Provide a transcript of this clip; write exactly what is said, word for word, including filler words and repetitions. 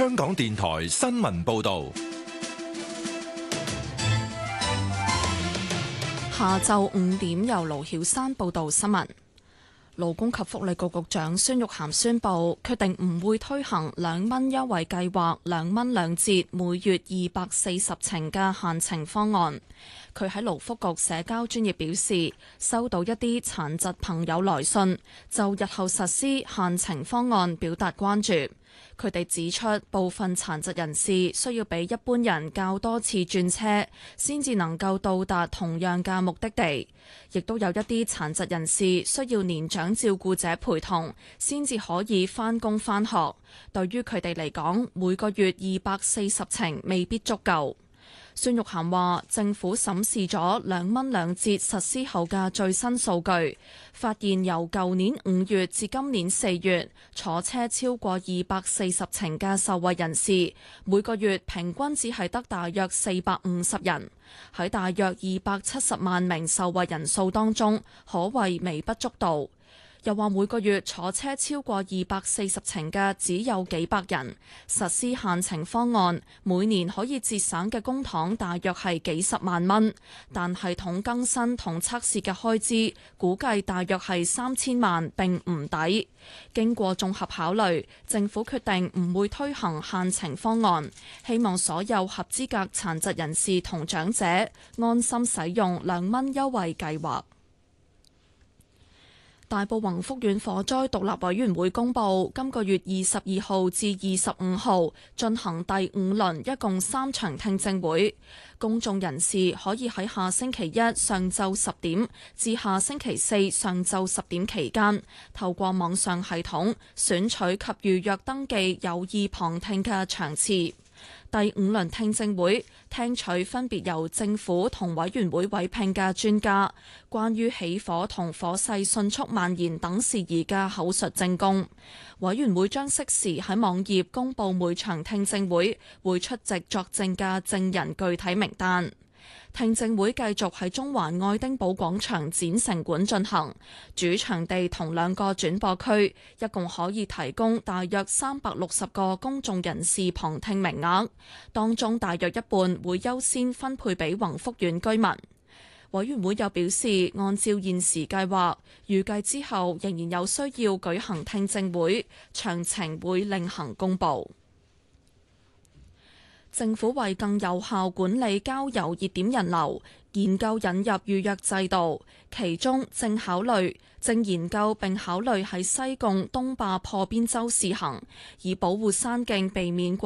香港電台新聞報道。 下晝五點，由盧曉珊報道新聞。勞工及福利局局長孫玉菡宣布，決定唔會推行兩蚊優惠計劃，兩蚊兩折，每月二百四十程嘅限程方案。佢喺勞福局社交專頁表示，收到一啲殘疾朋友來信，就日後實施限程方案表達關注。佢哋指出，部分殘疾人士需要比一般人較多次轉車，先至能夠到達同樣嘅目的地。亦都有一啲殘疾人士需要年長照顧者陪同，先至可以返工返學。對於佢哋嚟講，每個月二百四十程未必足夠。孫玉菡話：政府審視咗兩蚊兩折實施後嘅最新數據，發現由舊年五月至今年四月，坐車超過二百四十程嘅受惠人士，每個月平均只係得大約四百五十人。喺大約二百七十萬名受惠人數當中，可謂微不足道。又話每個月坐車超過二百四十程嘅只有幾百人，實施限程方案，每年可以節省嘅公帑大約係幾十萬蚊，但系統更新同測試嘅開支估計大約係三千萬，並唔抵。經過綜合考慮，政府決定唔會推行限程方案，希望所有合資格殘疾人士同長者安心使用兩蚊優惠計劃。大埔宏福苑火災獨立委員會公佈，今個月二十二號至二十五號進行第五輪，一共三場聽證會。公眾人士可以喺下星期一上晝十點至下星期四上晝十點期間，透過網上系統選取及預約登記有意旁聽嘅場次。第五輪聽證會聽取分別由政府同委員會委聘嘅專家，關於起火同火勢迅速蔓延等事宜嘅口述證供。委員會將適時喺網頁公佈每場聽證會會出席作證嘅證人具體名單。聽證會繼續喺中環愛丁堡廣場展城館進行，主場地同兩個轉播區，一共可以提供大約三百六十個公眾人士旁聽名額，當中大約一半會優先分配俾宏福苑居民。委員會又表示，按照現時計劃，預計之後仍然有需要舉行聽證會，詳情會另行公佈。政府為更有效管理郊遊熱點人流，研究引入預約制度，其中正考慮、正研究並考慮喺西貢東壩破邊洲試行，以保護山徑避免